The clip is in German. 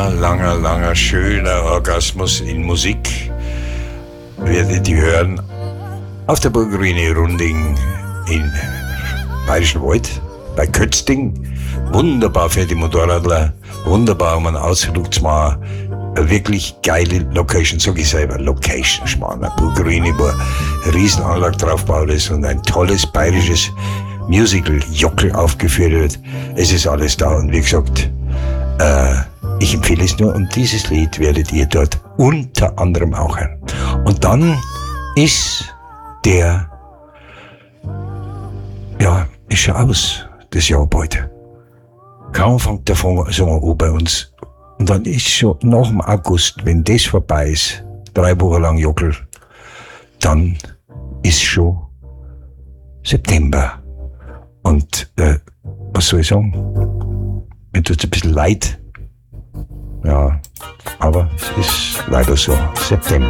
langer, schöner Orgasmus in Musik werdet ihr hören auf der Burgruine Runding in Bayerischen Wald bei Kötzting. Wunderbar für die Motorradler, wunderbar um einen Ausflug zu machen. Eine wirklich geile Location, sag ich selber, Location, Schmarrn. Burgruine, wo eine Riesenanlage draufgebaut ist und ein tolles bayerisches Musical-Jockel aufgeführt wird. Es ist alles da und wie gesagt, ich empfehle es nur und dieses Lied werdet ihr dort unter anderem auch hören. Und dann ist ist schon aus, das Jahr bald. Kaum fängt der Sommer an bei uns. Und dann ist schon nach dem August, wenn das vorbei ist, 3 Wochen lang Jockel, dann ist schon September. Und was soll ich sagen? Mir tut's ein bisschen leid. Ja, aber es ist leider so. September.